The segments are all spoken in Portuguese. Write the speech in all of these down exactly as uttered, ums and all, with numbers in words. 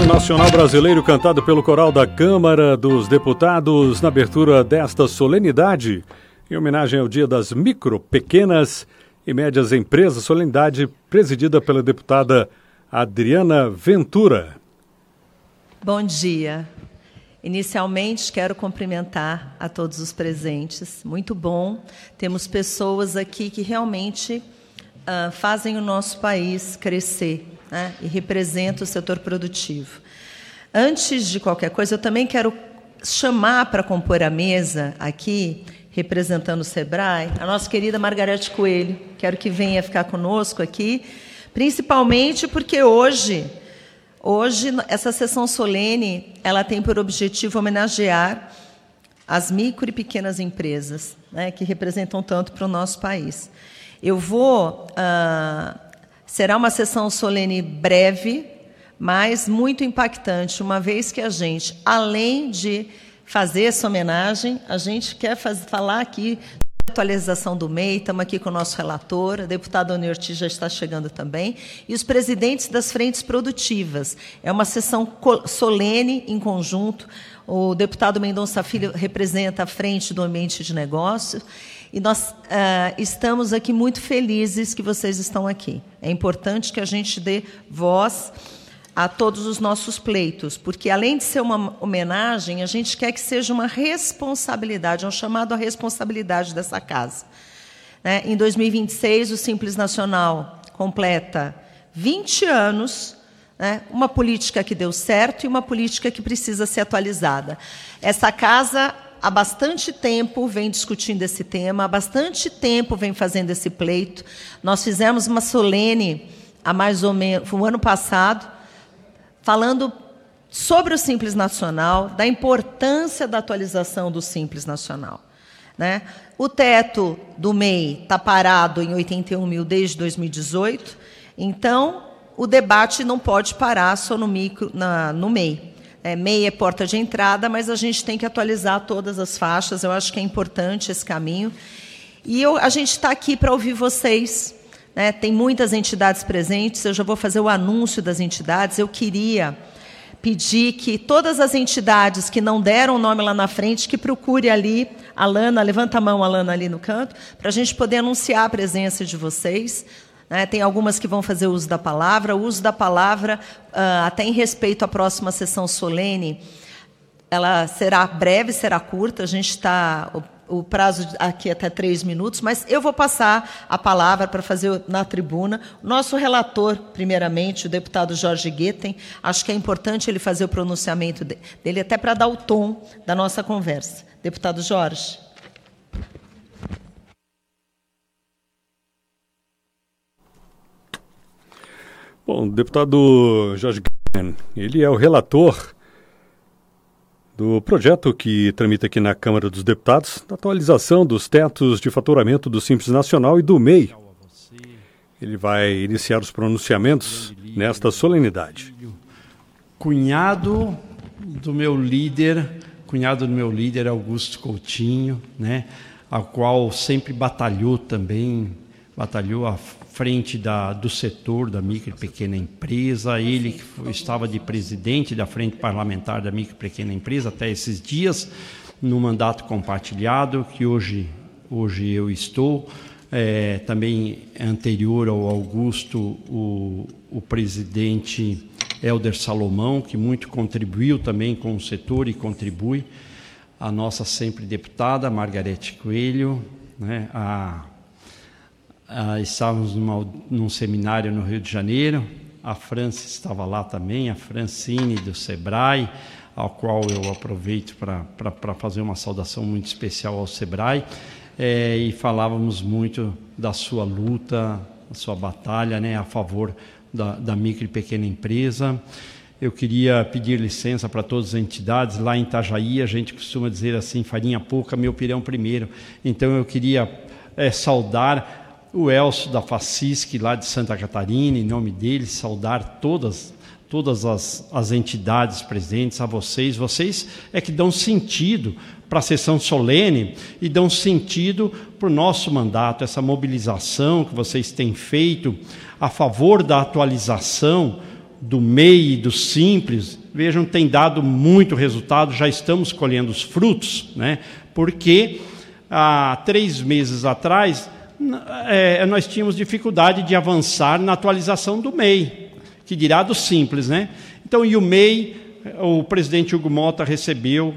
Nacional Brasileiro cantado pelo Coral da Câmara dos Deputados na abertura desta solenidade, em homenagem ao Dia das Micro, Pequenas e Médias Empresas, solenidade presidida pela deputada Adriana Ventura. Bom dia. Inicialmente, quero cumprimentar a todos os presentes. Muito bom. Temos pessoas aqui que realmente uh, fazem o nosso país crescer, né, e representam o setor produtivo. Antes de qualquer coisa, eu também quero chamar para compor a mesa aqui, representando o SEBRAE, a nossa querida Margarete Coelho. Quero que venha ficar conosco aqui, principalmente porque hoje... Hoje, essa sessão solene, ela tem por objetivo homenagear as micro e pequenas empresas, né, que representam tanto para o nosso país. Eu vou... Uh, será uma sessão solene breve, mas muito impactante, uma vez que a gente, além de fazer essa homenagem, a gente quer faz, falar aqui da atualização do M E I. Estamos aqui com o nosso relator, a deputada Oni Ortiz já está chegando também, e os presidentes das frentes produtivas. É uma sessão solene em conjunto. O deputado Mendonça Filho representa a frente do ambiente de negócio, e nós uh, estamos aqui muito felizes que vocês estão aqui. É importante que a gente dê voz a todos os nossos pleitos, porque, além de ser uma homenagem, a gente quer que seja uma responsabilidade, um chamado à responsabilidade dessa casa. Né? Em dois mil e vinte e seis, o Simples Nacional completa vinte anos, né? Uma política que deu certo e uma política que precisa ser atualizada. Essa casa, há bastante tempo, vem discutindo esse tema, há bastante tempo vem fazendo esse pleito. Nós fizemos uma solene, há mais ou menos, foi o ano passado, falando sobre o Simples Nacional, da importância da atualização do Simples Nacional. Né? O teto do M E I está parado em oitenta e um mil desde dois mil e dezoito, então o debate não pode parar só no, micro, na, no M E I. É, M E I é porta de entrada, mas a gente tem que atualizar todas as faixas, eu acho que é importante esse caminho. E eu, a gente está aqui para ouvir vocês. Né, tem muitas entidades presentes, eu já vou fazer o anúncio das entidades. Eu queria pedir que todas as entidades que não deram o nome lá na frente, que procure ali, a Lana, levanta a mão, a Lana, ali no canto, para a gente poder anunciar a presença de vocês. Né, tem algumas que vão fazer uso da palavra. O uso da palavra, uh, até em respeito à próxima sessão solene, ela será breve, será curta, a gente está... O prazo aqui é até três minutos, mas eu vou passar a palavra para fazer na tribuna. Nosso relator, primeiramente, o deputado Jorge Guetem, acho que é importante ele fazer o pronunciamento dele, até para dar o tom da nossa conversa. Deputado Jorge. Bom, deputado Jorge Guetem, ele é o relator do projeto que tramita aqui na Câmara dos Deputados, da atualização dos tetos de faturamento do Simples Nacional e do M E I. Ele vai iniciar os pronunciamentos nesta solenidade. Cunhado do meu líder, cunhado do meu líder Augusto Coutinho, né, a qual sempre batalhou também, batalhou à frente da, do setor da micro e pequena empresa. Ele que foi, estava de presidente da frente parlamentar da micro e pequena empresa até esses dias, no mandato compartilhado, que hoje, hoje eu estou. É, também anterior ao Augusto, o, o presidente Helder Salomão, que muito contribuiu também com o setor e contribui. A nossa sempre deputada, Margarete Coelho, né, a Ah, estávamos numa, num seminário no Rio de Janeiro, a Franci estava lá também, a Francine do SEBRAE, ao qual eu aproveito para fazer uma saudação muito especial ao SEBRAE, é, e falávamos muito da sua luta, da sua batalha, né, a favor da, da micro e pequena empresa. Eu queria pedir licença para todas as entidades. Lá em Itajaí a gente costuma dizer assim, farinha pouca, meu pirão primeiro. Então eu queria é, saudar o Elcio da Facisc, lá de Santa Catarina, em nome dele, saudar todas, todas as, as entidades presentes, a vocês. Vocês é que dão sentido para a sessão solene e dão sentido para o nosso mandato, essa mobilização que vocês têm feito a favor da atualização do M E I e do Simples, vejam, tem dado muito resultado, já estamos colhendo os frutos, né? Porque há três meses atrás é, nós tínhamos dificuldade de avançar na atualização do M E I, que dirá do Simples, né? Então, e o M E I, o presidente Hugo Motta recebeu,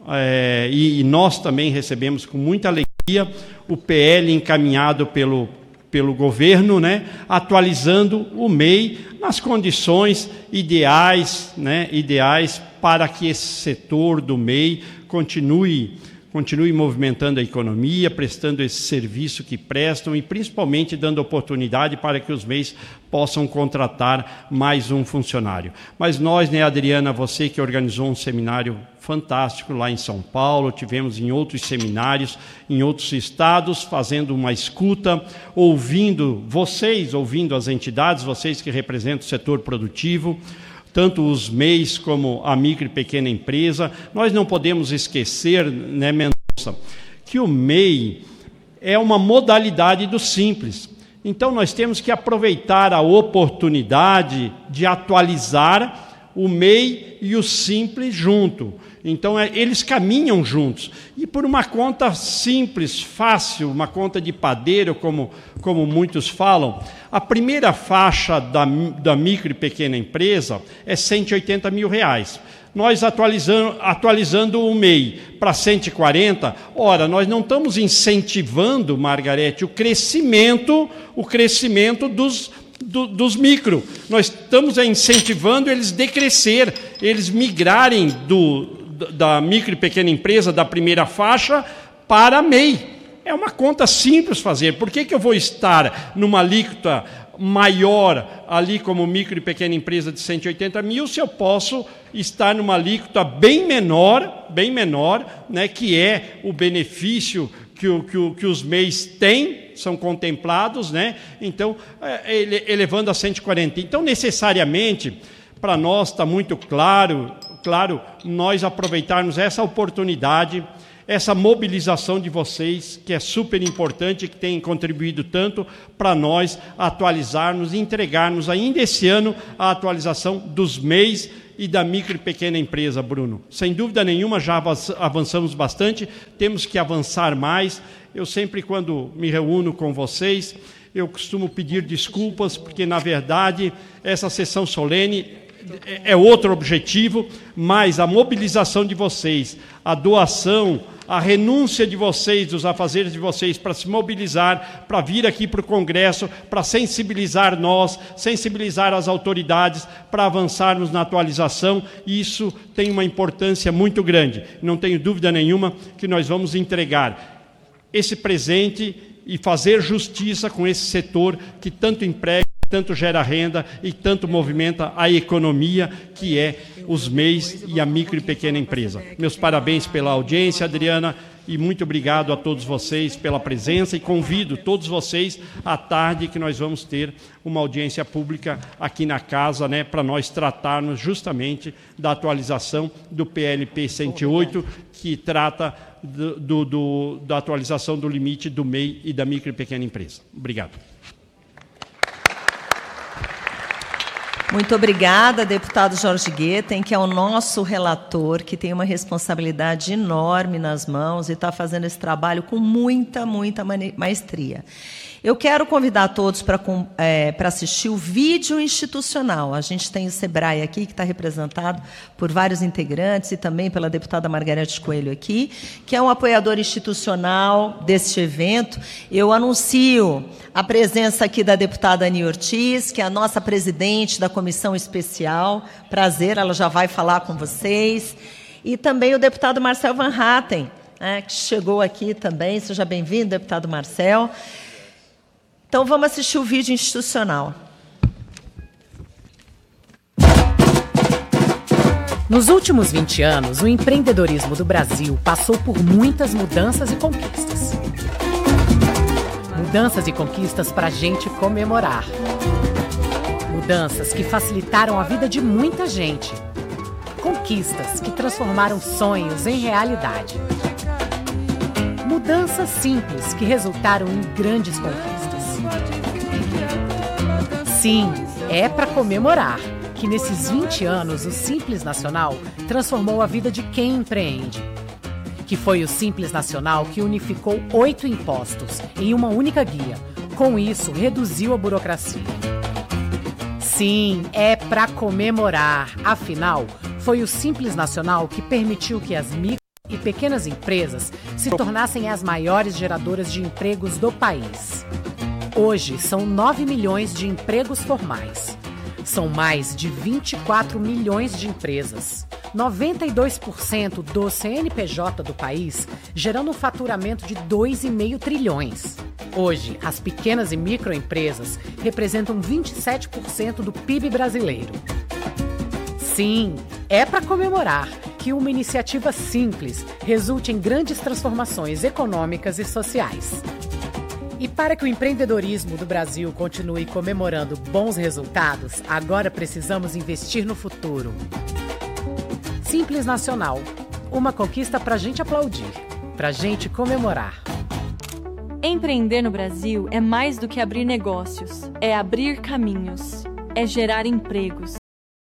é, e, e nós também recebemos com muita alegria, o P L encaminhado pelo, pelo governo, né, atualizando o M E I nas condições ideais, né, ideais para que esse setor do M E I continue, continue movimentando a economia, prestando esse serviço que prestam e principalmente dando oportunidade para que os M E Is possam contratar mais um funcionário. Mas nós, né, Adriana, você que organizou um seminário fantástico lá em São Paulo, tivemos em outros seminários, em outros estados, fazendo uma escuta, ouvindo vocês, ouvindo as entidades, vocês que representam o setor produtivo, tanto os M E Is como a micro e pequena empresa. Nós não podemos esquecer, né, Mendonça, que o M E I é uma modalidade do Simples. Então, nós temos que aproveitar a oportunidade de atualizar o M E I e o Simples junto. Então, é, eles caminham juntos. E por uma conta simples, fácil, uma conta de padeiro, como, como muitos falam, a primeira faixa da, da micro e pequena empresa é cento e oitenta mil reais. Nós atualizando, atualizando o M E I para cento e quarenta, ora, nós não estamos incentivando, Margarete, o crescimento, o crescimento dos, do, dos micro. Nós estamos incentivando eles decrescer, eles migrarem do, da micro e pequena empresa, da primeira faixa, para a M E I. É uma conta simples fazer. Por que que eu vou estar numa alíquota maior ali como micro e pequena empresa de cento e oitenta mil, se eu posso estar numa alíquota bem menor, bem menor, né, que é o benefício que, o, que, o, que os M E Is têm, são contemplados, né? Então, ele, elevando a cento e quarenta. Então, necessariamente, para nós está muito claro, claro, nós aproveitarmos essa oportunidade, essa mobilização de vocês, que é super importante, que tem contribuído tanto para nós atualizarmos e entregarmos ainda esse ano a atualização dos M E Is e da micro e pequena empresa, Bruno. Sem dúvida nenhuma, já avançamos bastante, temos que avançar mais. Eu sempre, quando me reúno com vocês, eu costumo pedir desculpas, porque, na verdade, essa sessão solene é outro objetivo, mas a mobilização de vocês, a doação, a renúncia de vocês, dos afazeres de vocês para se mobilizar, para vir aqui para o Congresso, para sensibilizar nós, sensibilizar as autoridades, para avançarmos na atualização, isso tem uma importância muito grande. Não tenho dúvida nenhuma que nós vamos entregar esse presente e fazer justiça com esse setor que tanto emprega, tanto gera renda e tanto movimenta a economia, que é os M E Is e a micro e pequena empresa. Meus parabéns pela audiência, Adriana, e muito obrigado a todos vocês pela presença, e convido todos vocês à tarde que nós vamos ter uma audiência pública aqui na casa, né, para nós tratarmos justamente da atualização do P L P cento e oito, que trata do, do, do, da atualização do limite do M E I e da micro e pequena empresa. Obrigado. Muito obrigada, deputado Jorge Guetem, que é o nosso relator, que tem uma responsabilidade enorme nas mãos e está fazendo esse trabalho com muita, muita maestria. Eu quero convidar todos para é, para assistir o vídeo institucional. A gente tem o SEBRAE aqui, que está representado por vários integrantes, e também pela deputada Margarete Coelho aqui, que é um apoiador institucional deste evento. Eu anuncio a presença aqui da deputada Ani Ortiz, que é a nossa presidente da Comissão Especial. Prazer, ela já vai falar com vocês. E também o deputado Marcel Van Hatten, né, que chegou aqui também. Seja bem-vindo, deputado Marcel. Então, vamos assistir o vídeo institucional. Nos últimos vinte anos, o empreendedorismo do Brasil passou por muitas mudanças e conquistas. Mudanças e conquistas para a gente comemorar. Mudanças que facilitaram a vida de muita gente. Conquistas que transformaram sonhos em realidade. Mudanças simples que resultaram em grandes conquistas. Sim, é para comemorar. que nesses vinte anos o Simples Nacional transformou a vida de quem empreende. Que foi o Simples Nacional que unificou oito impostos em uma única guia. Com isso, reduziu a burocracia. Sim, é para comemorar. Afinal, foi o Simples Nacional que permitiu que as micro e pequenas empresas se tornassem as maiores geradoras de empregos do país. Hoje, são nove milhões de empregos formais. São mais de vinte e quatro milhões de empresas. noventa e dois por cento do C N P J do país, gerando um faturamento de dois vírgula cinco trilhões. Hoje, as pequenas e microempresas representam vinte e sete por cento do P I B brasileiro. Sim, é para comemorar que uma iniciativa simples resulte em grandes transformações econômicas e sociais. E para que o empreendedorismo do Brasil continue comemorando bons resultados, agora precisamos investir no futuro. Simples Nacional, uma conquista para a gente aplaudir, para a gente comemorar. Empreender no Brasil é mais do que abrir negócios, é abrir caminhos, é gerar empregos,